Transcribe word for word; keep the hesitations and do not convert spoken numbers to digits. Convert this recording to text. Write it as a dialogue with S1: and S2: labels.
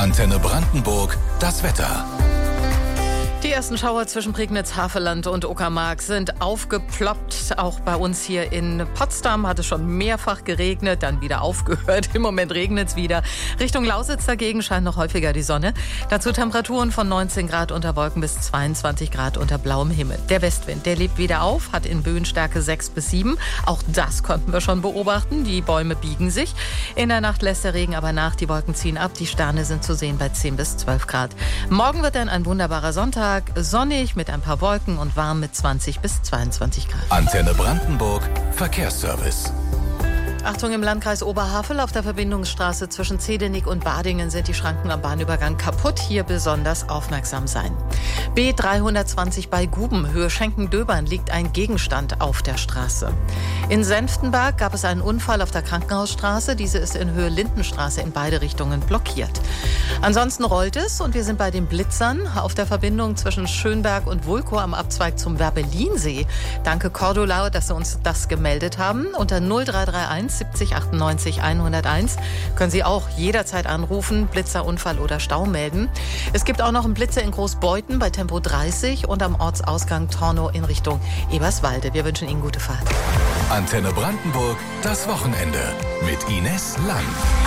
S1: Antenne Brandenburg, das Wetter.
S2: Die ersten Schauer zwischen Prignitz, Havelland und Uckermark sind aufgeploppt. Auch bei uns hier in Potsdam hat es schon mehrfach geregnet, dann wieder aufgehört. Im Moment regnet es wieder. Richtung Lausitz dagegen scheint noch häufiger die Sonne. Dazu Temperaturen von neunzehn Grad unter Wolken bis zweiundzwanzig Grad unter blauem Himmel. Der Westwind, der lebt wieder auf, hat in Böenstärke sechs bis sieben. Auch das konnten wir schon beobachten. Die Bäume biegen sich. In der Nacht lässt der Regen aber nach. Die Wolken ziehen ab. Die Sterne sind zu sehen bei zehn bis zwölf Grad. Morgen wird dann ein wunderbarer Sonntag. Sonnig mit ein paar Wolken und warm mit zwanzig bis zweiundzwanzig Grad.
S1: Antenne Brandenburg, Verkehrsservice.
S2: Achtung, im Landkreis Oberhavel auf der Verbindungsstraße zwischen Zehdenick und Badingen sind die Schranken am Bahnübergang kaputt. Hier besonders aufmerksam sein. B dreihundertzwanzig bei Guben, Höhe Schenken-Döbern, liegt ein Gegenstand auf der Straße. In Senftenberg gab es einen Unfall auf der Krankenhausstraße. Diese ist in Höhe Lindenstraße in beide Richtungen blockiert. Ansonsten rollt es und wir sind bei den Blitzern auf der Verbindung zwischen Schönberg und Vulko am Abzweig zum Werbelinsee. Danke Cordula, dass Sie uns das gemeldet haben. Unter null drei drei eins siebzig achtundneunzig hunderteins können Sie auch jederzeit anrufen, Blitzer, Unfall oder Stau melden. Es gibt auch noch einen Blitzer in Großbeuthen bei Tempo dreißig und am Ortsausgang Tornow in Richtung Eberswalde. Wir wünschen Ihnen gute Fahrt.
S1: Antenne Brandenburg, das Wochenende mit Ines Lang.